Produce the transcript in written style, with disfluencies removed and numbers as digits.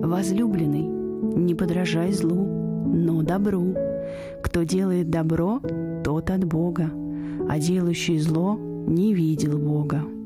Возлюбленный, не подражай злу, но добру. Кто делает добро, тот от Бога, а делающий зло не видел Бога.